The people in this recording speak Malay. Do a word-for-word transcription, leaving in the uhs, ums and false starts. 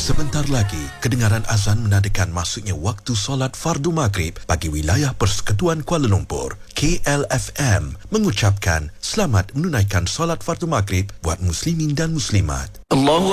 Sebentar lagi, kedengaran azan menandakan masuknya waktu solat fardu maghrib bagi wilayah Persekutuan Kuala Lumpur. K L F M mengucapkan selamat menunaikan solat fardu maghrib buat muslimin dan muslimat. Allahu